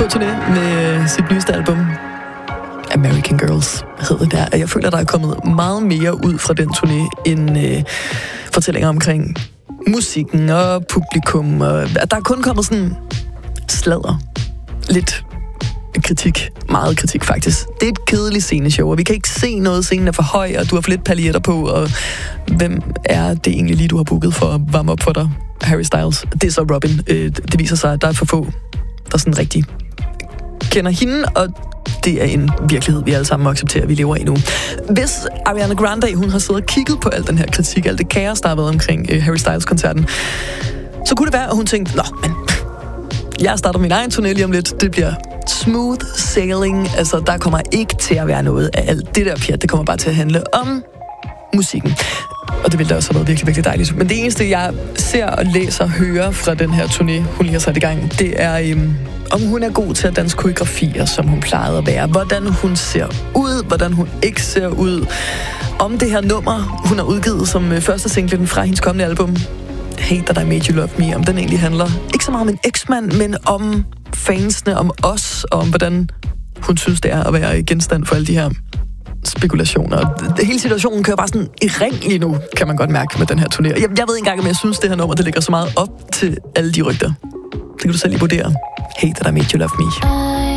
på turné med sit nyeste album. American Girls hedder det der. Jeg føler, der er kommet meget mere ud fra den turné end fortællinger omkring musikken og publikum. Og der er kun kommet sådan sladder. Lidt kritik. Meget kritik, faktisk. Det er et kedeligt sceneshow, og vi kan ikke se noget. Scenen er for høj, og du har for lidt paljetter på, og hvem er det egentlig lige, du har booket for at varme op for dig? Harry Styles. Det er så Robin. Det viser sig, at der er for få, der sådan rigtig kender hende, og det er en virkelighed, vi alle sammen må acceptere, at vi lever i nu. Hvis Ariana Grande, hun har siddet og kigget på al den her kritik, alt det kaos, der har været omkring Harry Styles-koncerten, så kunne det være, at hun tænkte, men jeg starter min egen turné lige om lidt. Det bliver smooth sailing. Altså, der kommer ikke til at være noget af alt det der pjat. Det kommer bare til at handle om musikken. Og det ville da også have været virkelig, virkelig dejligt. Men det eneste, jeg ser og læser og hører fra den her turné, hun lige har sat i gang, det er, om hun er god til at danse koreografier, som hun plejede at være. Hvordan hun ser ud, hvordan hun ikke ser ud. Om det her nummer, hun har udgivet som første single fra hendes kommende album, Hate That I Made You Love Me, om den egentlig handler ikke så meget om en eksmand, men om fansene, om os, og om hvordan hun synes, det er at være genstand for alle de her spekulationer. Hele situationen kører bare sådan i ring lige nu, kan man godt mærke med den her turné. Jeg ved ikke engang, om jeg synes, det her nummer, det ligger så meget op til alle de rygter. Det kan du selv lige vurdere. Hate That I Made You Love Me.